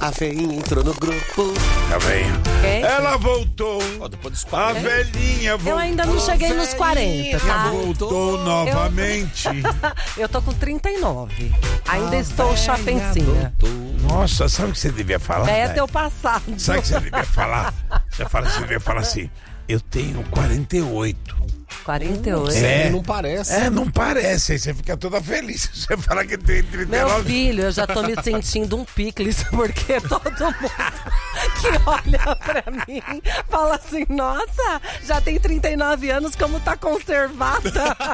A veinha entrou no grupo. A veinha. Ela voltou. Depois dos A velhinha voltou. Eu ainda não cheguei nos 40, tá? Voltou novamente. Eu tô com 39. Ainda estou chapencinha. Nossa, sabe o que você devia falar? É teu passado. Sabe o que você devia falar? Você devia falar assim, eu tenho 48. 48? Não parece. Não parece. Aí você fica toda feliz. Você fala que tem 39. Meu filho, eu já tô me sentindo um picles, porque todo mundo que olha pra mim fala assim, nossa, já tem 39 anos, como tá conservada.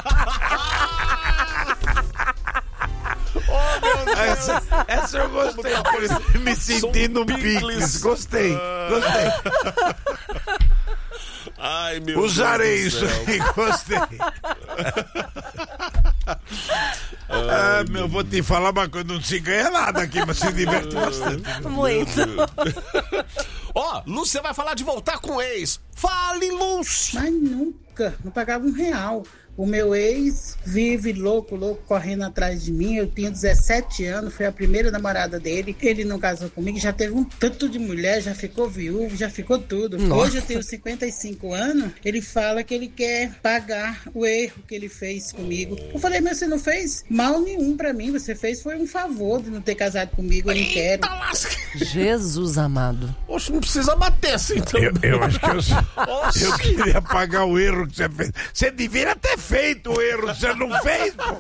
Essa eu gostei. Me sentindo um picles. Gostei. Ai, meu Usarei Deus isso aí, gostei. Vou te falar uma coisa, não se ganha nada aqui, mas se diverte bastante. Muito. Lúcia vai falar de voltar com o ex. Fale, Lúcia. Mas nunca, não pagava R$1. O meu ex vive louco, correndo atrás de mim. Eu tinha 17 anos, foi a primeira namorada dele. Ele não casou comigo, já teve um tanto de mulher, já ficou viúvo, já ficou tudo. Nossa. Hoje eu tenho 55 anos, ele fala que ele quer pagar o erro que ele fez comigo. Eu falei, mas você não fez mal nenhum pra mim, você foi um favor de não ter casado comigo, eu não quero. Jesus amado. Oxe, não precisa bater assim também. Eu acho que eu queria pagar o erro que você fez. Você deveria ter feito o erro, você não fez, pô.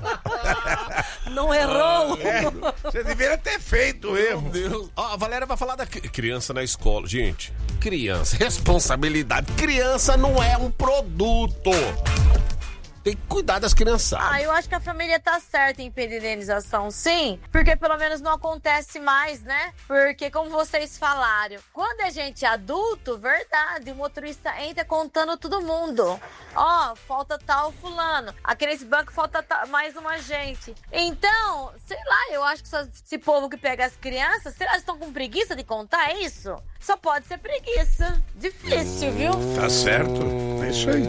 Não errou. Você deveria ter feito o erro. Meu Deus. A Valéria vai falar da criança na escola. Gente, criança, responsabilidade. Criança não é um produto. Tem que cuidar das crianças. Eu acho que a família tá certa em pedir indenização, sim, porque pelo menos não acontece mais, né? Porque, como vocês falaram, quando a gente é adulto, verdade, o motorista entra contando todo mundo. Falta tal fulano. Aqui nesse banco falta mais uma gente. Então, sei lá, eu acho que esse povo que pega as crianças, será que estão com preguiça de contar isso? Só pode ser preguiça. Difícil, viu? Tá certo, é isso aí.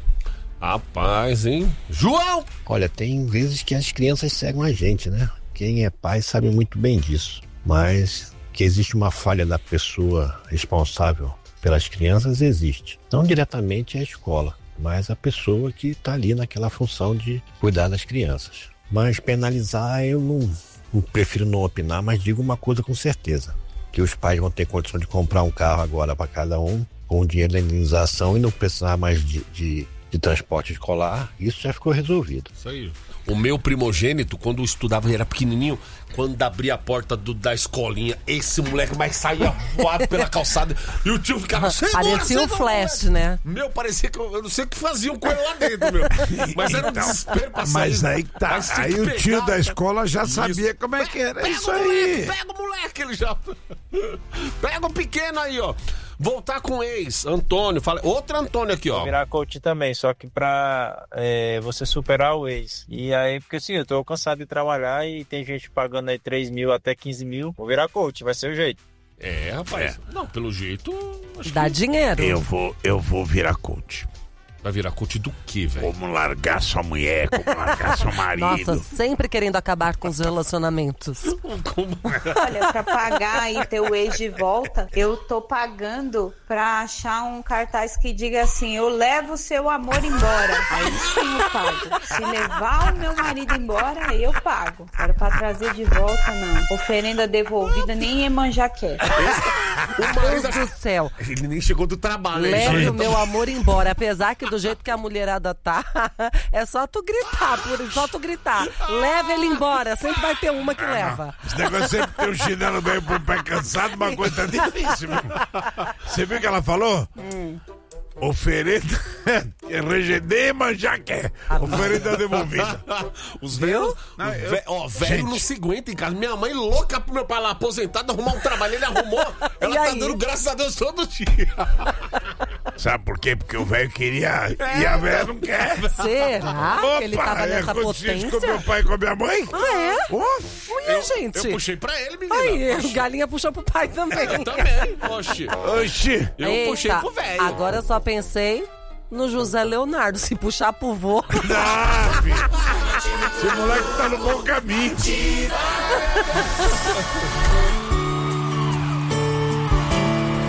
Rapaz, hein? João! Olha, tem vezes que as crianças cegam a gente, né? Quem é pai sabe muito bem disso. Mas que existe uma falha da pessoa responsável pelas crianças, existe. Não diretamente a escola, mas a pessoa que está ali naquela função de cuidar das crianças. Mas penalizar, eu não prefiro não opinar, mas digo uma coisa com certeza. Que os pais vão ter condição de comprar um carro agora para cada um, com o dinheiro da indenização, e não precisar mais de transporte escolar. Isso já ficou resolvido. Isso aí. O meu primogênito, quando eu estudava, ele era pequenininho, quando abria a porta da escolinha, esse moleque mais saía voado pela calçada, e o tio ficava... Parecia um flash, né? Meu, parecia que eu não sei o que faziam com ele lá dentro, meu. Mas era um desespero pra sair. Mas aí tá. Aí o tio da escola já sabia como é que era isso aí. Pega o moleque, ele já... Pega o pequeno aí, ó. Voltar com o ex, Antônio. Outro Antônio aqui, ó. Vou virar coach também, só que pra você superar o ex. E aí, porque assim, eu tô cansado de trabalhar e tem gente pagando aí 3 mil até 15 mil. Vou virar coach, vai ser o jeito. Rapaz. Não, pelo jeito... Dá dinheiro. Eu vou virar coach. Vai virar coach do quê, velho? Como largar sua mulher, como largar seu marido. Nossa, sempre querendo acabar com os relacionamentos. Olha, pra pagar e ter o ex de volta, eu tô pagando pra achar um cartaz que diga assim, eu levo o seu amor embora. Aí sim eu pago. Se levar o meu marido embora, aí eu pago. Agora pra trazer de volta, não. Oferenda devolvida, nem Iemanjá quer. Meu Deus do céu. Ele nem chegou do trabalho. Leve o meu amor embora. Apesar que do jeito que a mulherada tá, é só tu gritar. Leva ele embora. Sempre vai ter uma que leva. Esse negócio sempre tem um chinelo meio pro pé cansado, uma coisa difícil. Você viu o que ela falou? Oferenda regedema já quer. Oferenda devolvida. Os velhos. Velho não se aguenta em casa. Minha mãe louca pro meu pai lá aposentado arrumar um trabalho. Ele arrumou. Ela tá dando graças a Deus todo dia. Sabe por quê? Porque o velho queria e a velha não quer. Será que ele tava nessa potência? Com meu pai e com a minha mãe? Ué, gente. Eu puxei pra ele, menina. Aí, galinha puxou pro pai também. Eu também. Oxi. Eu puxei pro velho. Agora eu só pensei no José Leonardo. Se puxar pro vô. Não, filho. Esse moleque tá no bom caminho.